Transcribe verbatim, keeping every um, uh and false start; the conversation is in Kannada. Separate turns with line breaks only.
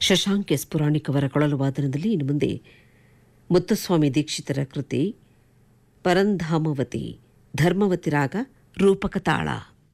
ಶಶಾಂಕ್ ಎಸ್ ಪುರಾಣಿಕ್ ಅವರ ಕೊಳಲು ವಾದನದಲ್ಲಿ ಇನ್ನು ಮುಂದೆ ಮುತ್ತುಸ್ವಾಮಿ ದೀಕ್ಷಿತರ ಕೃತಿ ಪರಂಧಾಮವತಿ ಧರ್ಮವತಿ ರಾಗ ರೂಪಕ ತಾಳ.